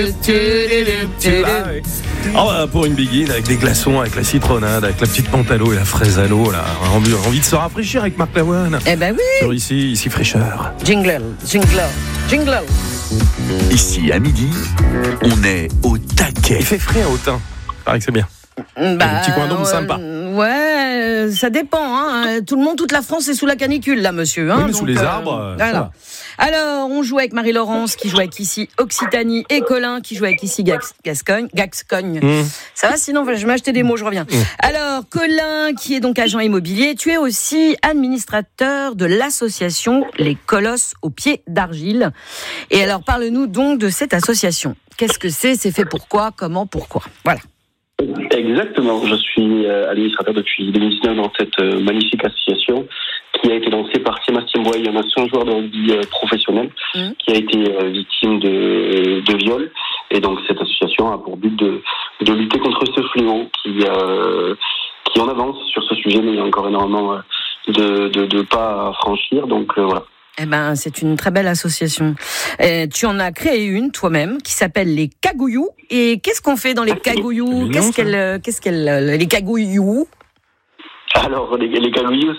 Pour une biguine avec des glaçons, avec la citronnade, avec la petite menthe à l'eau et la fraise à l'eau, là, envie de se rafraîchir avec Marc Lavoine. Eh ben oui. Sur ici fraîcheur. Jingle. Ici à midi, on est au taquet. Il fait frais à Autun. Paraît que c'est bien. Un petit coin d'ombre sympa. Ouais, ça dépend. Hein. Tout le monde, toute la France est sous la canicule, là, monsieur. Hein, oui, mais sous les arbres. Voilà. Alors, on joue avec Marie-Laurence, qui joue avec ici Occitanie, et Colin, qui joue avec ici Gascogne. Ça va, sinon, je vais acheter des mots, je reviens. Alors, Colin, qui est donc agent immobilier, tu es aussi administrateur de l'association Les Colosses aux pieds d'argile. Et alors, parle-nous donc de cette association. Qu'est-ce que c'est fait pourquoi, comment, pourquoi? Voilà. Exactement, je suis administrateur depuis 2019 dans cette magnifique association qui a été lancée par Sébastien Boy, un ancien joueur de rugby professionnel qui a été victime de viol. Et donc cette association a pour but de lutter contre ce fléau qui en avance sur ce sujet, mais il y a encore énormément de pas à franchir. Donc voilà. Eh ben, c'est une très belle association. Tu en as créé une toi-même qui s'appelle les Cagouillous. Et qu'est-ce qu'on fait dans les Cagouillous? Les Cagouillous? Alors les Cagouillous,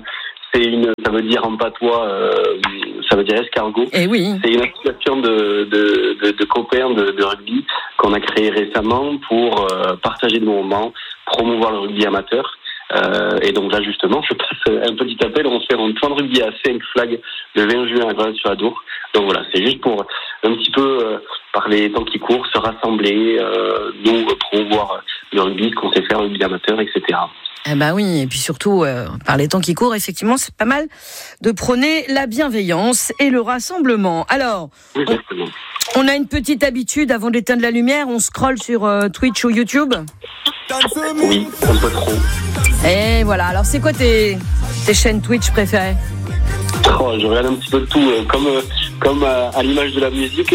ça veut dire en patois, ça veut dire escargot. Eh oui. C'est une association de copains de rugby qu'on a créée récemment pour partager des moments, promouvoir le rugby amateur. Et donc là justement, je passe un petit appel. On fait un tournoi de rugby à 5 flags le 20 juin à Grenade-sur-Adour. Donc voilà, c'est juste pour un petit peu par les temps qui courent, se rassembler, nous promouvoir le rugby, ce qu'on sait faire, le rugby amateur, etc. Eh ben oui, et puis surtout, par les temps qui courent, effectivement, c'est pas mal de prôner la bienveillance et le rassemblement. Alors, on a une petite habitude, avant d'éteindre la lumière, on scrolle sur Twitch ou YouTube. Oui, un peu trop. Et voilà, alors c'est quoi tes chaînes Twitch préférées? Je regarde un petit peu de tout, comme à l'image de la musique,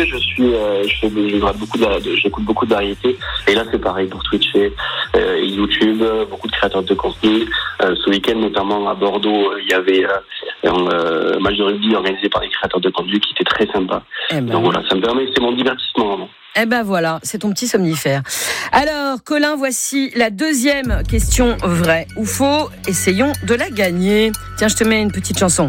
j'écoute beaucoup de variétés. Et là, c'est pareil pour Twitch et YouTube, beaucoup de créateurs de contenu. Ce week-end, notamment à Bordeaux, il y avait un match de rugby organisé par les créateurs de contenu qui était très sympa. Donc voilà, ça me permet, c'est mon divertissement vraiment. Eh ben voilà, c'est ton petit somnifère. Alors, Colin, voici la deuxième question, vrai ou faux. Essayons de la gagner. Tiens, je te mets une petite chanson.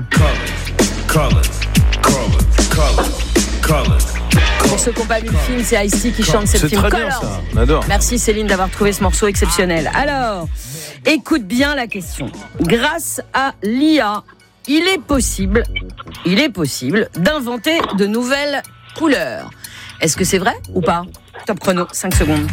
Pour ceux qui n'ont pas vu le film, c'est Ice-T qui chante cette film. C'est très bien ça, on adore. Merci Céline d'avoir trouvé ce morceau exceptionnel. Alors, écoute bien la question. Grâce à l'IA, il est possible d'inventer de nouvelles couleurs. Est-ce que c'est vrai ou pas? Top chrono, 5 secondes.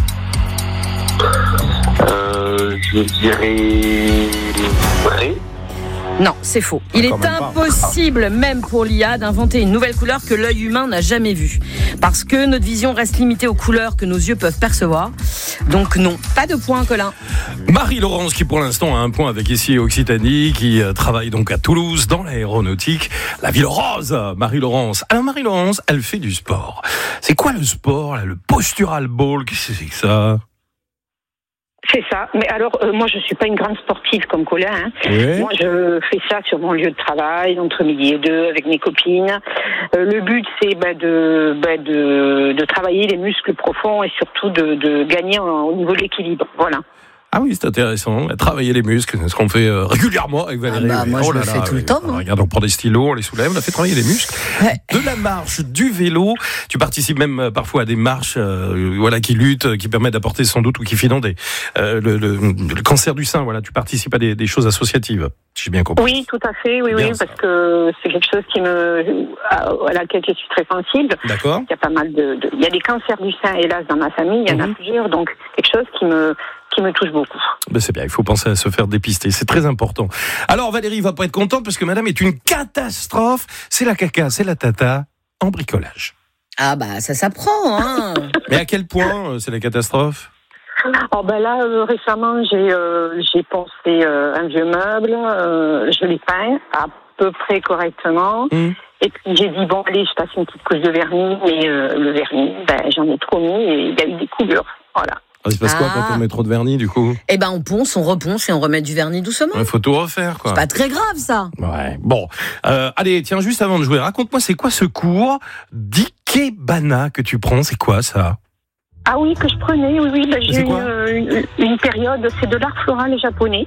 Je dirais vrai. Non, c'est faux. Il est impossible, même pour l'IA, d'inventer une nouvelle couleur que l'œil humain n'a jamais vue. Parce que notre vision reste limitée aux couleurs que nos yeux peuvent percevoir. Donc non, pas de point, Colin. Marie-Laurence, qui pour l'instant a un point avec ici Occitanie, qui travaille donc à Toulouse, dans l'aéronautique, la ville rose, Marie-Laurence. Alors Marie-Laurence, elle fait du sport. C'est quoi le sport, là, le postural ball? Qu'est-ce que c'est que ça? C'est ça. Mais alors, moi, je suis pas une grande sportive comme Colin. Hein. Oui. Moi, je fais ça sur mon lieu de travail, entre midi et 2, avec mes copines. Le but, c'est de travailler les muscles profonds et surtout de gagner au niveau de l'équilibre. Voilà. Ah oui, c'est intéressant. Travailler les muscles, c'est ce qu'on fait régulièrement avec Valérie. Moi, je le fais tout le temps. Regarde, on prend des stylos, on les soulève, on a fait travailler les muscles. Ouais. De la marche, du vélo. Tu participes même parfois à des marches qui luttent, qui permettent d'apporter sans doute ou qui financent le cancer du sein. Voilà, tu participes à des choses associatives. J'ai bien compris. Oui, tout à fait. Oui, parce que c'est quelque chose à laquelle je suis très sensible. D'accord. Il y a pas mal il y a des cancers du sein, hélas, dans ma famille. Il y en a plusieurs, donc quelque chose qui me touche beaucoup. Ben c'est bien, il faut penser à se faire dépister, c'est très important. Alors Valérie va pas être contente parce que madame est une catastrophe, c'est la caca, c'est la tata en bricolage. Ah bah ça s'apprend, hein. Mais à quel point c'est la catastrophe? Là, récemment, j'ai pensé un vieux meuble, je l'ai peint à peu près correctement. Et puis j'ai dit, allez, je passe une petite couche de vernis, mais le vernis, j'en ai trop mis et il y a eu des coulures, voilà. Il se passe quoi quand on met trop de vernis, du coup? On ponce, on reponce et on remet du vernis doucement. Il faut tout refaire, quoi. C'est pas très grave, ça. Ouais, bon. Allez, tiens, juste avant de jouer, raconte-moi, c'est quoi ce cours? Dick Ikebana que tu prends, c'est quoi ça? Ah oui, que je prenais, oui. J'ai eu une période, c'est de l'art floral japonais.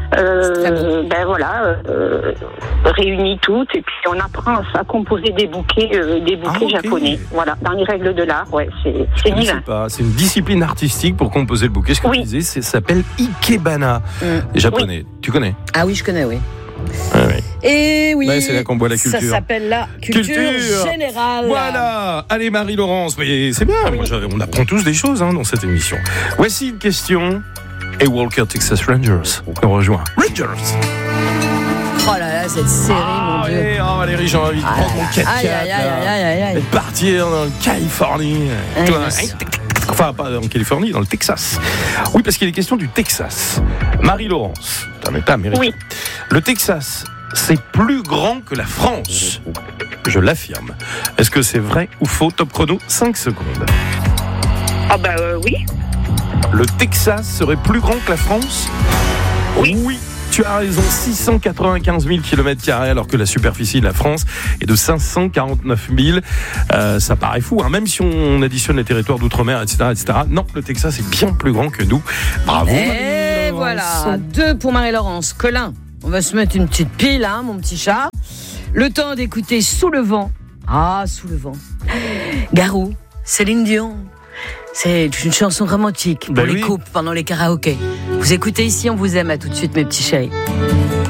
Réunis toutes, et puis on apprend à composer des bouquets japonais. Voilà, dans les règles de l'art, c'est divin. C'est une discipline artistique pour composer le bouquet. Ce que tu disais, ça s'appelle Ikebana, japonais. Oui. Tu connais? Ah oui, je connais, oui. Ah, oui. Et oui, c'est là qu'on voit la culture. Ça s'appelle la culture générale. Voilà. Allez, Marie-Laurence, mais c'est bien. On apprend tous des choses dans cette émission. Voici une question. Et Walker Texas Rangers nous rejoint. Rangers. Oh là là, cette série, mon Dieu. Valérie, j'ai envie de prendre mon 4x4 et partir dans le Californie. Enfin, pas en Californie, dans le Texas. Oui, parce qu'il est question du Texas. Marie-Laurence, c'est un État américain. Oui. Le Texas, c'est plus grand que la France. Je l'affirme. Est-ce que c'est vrai ou faux? Top chrono, 5 secondes. Ah oui. Le Texas serait plus grand que la France? Oui. Tu as raison, 695 000 km² alors que la superficie de la France est de 549 000. Ça paraît fou, même si on additionne les territoires d'outre-mer, etc. Non, le Texas est bien plus grand que nous. Bravo. Et voilà, 2 pour Marie-Laurence. Colin, on va se mettre une petite pile, mon petit chat. Le temps d'écouter Sous le vent. Ah, Sous le vent. Garou, Céline Dion. C'est une chanson romantique pour les couples pendant les karaokés. Vous écoutez ici, on vous aime. À tout de suite, mes petits chéris.